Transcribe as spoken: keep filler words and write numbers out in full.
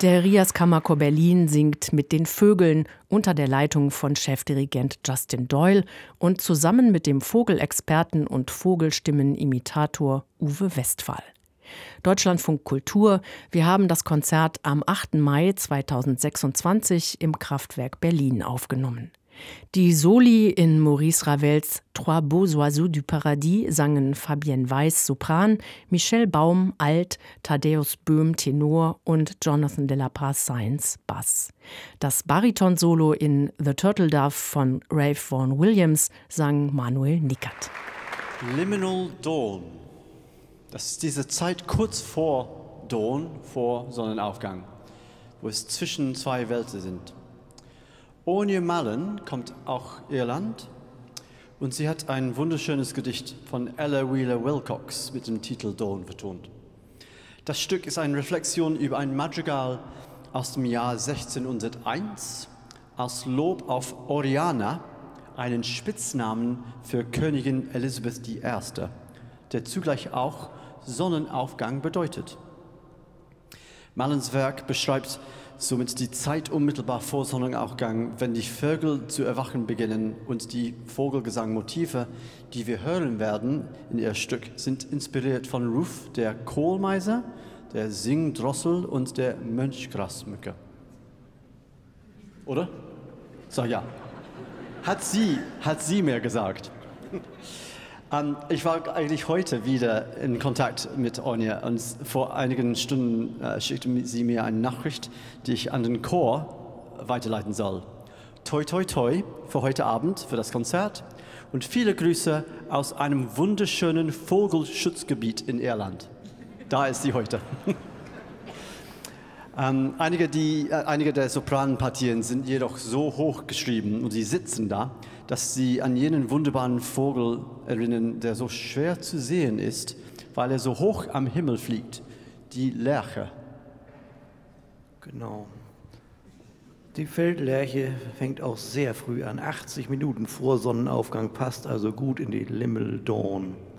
Der Rias Kammerchor Berlin singt mit den Vögeln unter der Leitung von Chefdirigent Justin Doyle und zusammen mit dem Vogelexperten und Vogelstimmenimitator Uwe Westphal. Deutschlandfunk Kultur, wir haben das Konzert am achten Mai zweitausendsechsundzwanzig im Kraftwerk Berlin aufgenommen. Die Soli in Maurice Ravels Trois beaux oiseaux du paradis sangen Fabienne Weiß Sopran, Michel Baum Alt, Thaddeus Böhm Tenor und Jonathan de la Paz Sainz Bass. Das Baritonsolo in The Turtle Dove von Ralph Vaughan Williams sang Manuel Nickert. Liminal Dawn. Das ist diese Zeit kurz vor Dawn, vor Sonnenaufgang, wo es zwischen zwei Welten sind. Anya Mallon kommt auch Irland und sie hat ein wunderschönes Gedicht von Ella Wheeler Wilcox mit dem Titel Dawn vertont. Das Stück ist eine Reflexion über ein Madrigal aus dem Jahr sechzehnhunderteins als Lob auf Oriana, einen Spitznamen für Königin Elisabeth die Erste, der zugleich auch Sonnenaufgang bedeutet. Mallons Werk beschreibt somit die Zeit unmittelbar vor Sonnenaufgang, wenn die Vögel zu erwachen beginnen, und die Vogelgesangmotive, die wir hören werden in ihr Stück, sind inspiriert von Ruf, der Kohlmeise, der Singdrossel und der Mönchgrasmücke. Oder? Sag ja. Hat sie, hat sie mir gesagt. Um, ich war eigentlich heute wieder in Kontakt mit Anya und vor einigen Stunden äh, schickte sie mir eine Nachricht, die ich an den Chor weiterleiten soll. Toi, toi, toi für heute Abend, für das Konzert und viele Grüße aus einem wunderschönen Vogelschutzgebiet in Irland. Da ist sie heute. ähm, einige, die, äh, einige der Sopranpartien sind jedoch so hoch geschrieben und sie sitzen da, dass sie an jenen wunderbaren Vogel erinnern, der so schwer zu sehen ist, weil er so hoch am Himmel fliegt, die Lerche. Genau. Die Feldlerche fängt auch sehr früh an, achtzig Minuten vor Sonnenaufgang, passt also gut in die Liminal Dawn.